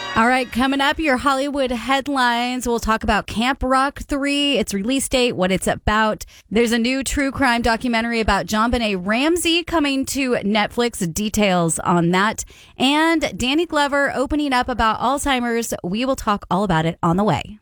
All right, coming up, your Hollywood headlines. We'll talk about Camp Rock 3, its release date, what it's about. There's a new true crime documentary about JonBenet Ramsey coming to Netflix. Details on that. And Danny Glover opening up about Alzheimer's. We will talk all about it on the way.